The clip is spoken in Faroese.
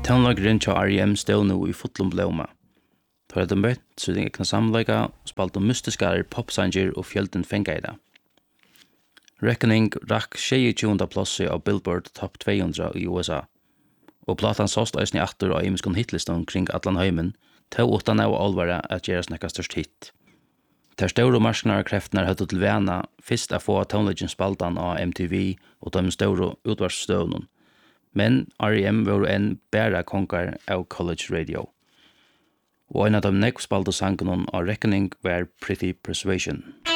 Tonlagren til R.E.M. stod nu i fotlom blåma. Tar de møtt, så de egna samleika, spalte mystiskare popsanger og fjölden fenga i det. Reckoning rakk 22. plassi av Billboard Top 200 i USA, og platan såst eisni aftur av imiskon hitlistan kring allan heimen, to utan av alvara at gjera snakka størst hit. Der store marsknare kreftene høyde til vana fyrst å få tonleggen spaltan av MTV og de store utvarsstøvnen, men R.E.M. var en bæra konkar av college radio. Og en av de nekv spalte sangen av Reckoning var Pretty Persuasion.